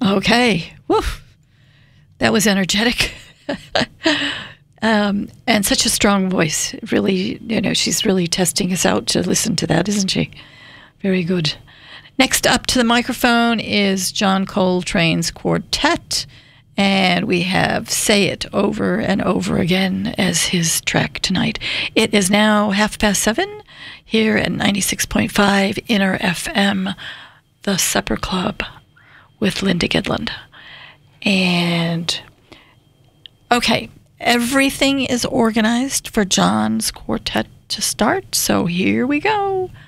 Okay. Woof. That was energetic. And such a strong voice. Really, she's really testing us out to listen to that, isn't she? Very good. Next up to the microphone is John Coltrane's Quartet, and we have Say It over and over again as his track tonight. It is now 7:30 here at 96.5 Inner FM, the Supper Club with Linda Gidland. And, okay, everything is organized for John's quartet to start, so here we go.